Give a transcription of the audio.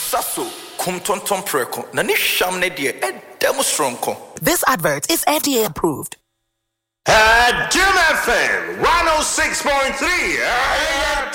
Sasso, kum tonton preko, na ni sham ne die, demonstronko. This advert is FDA approved. Jim FM 106.3.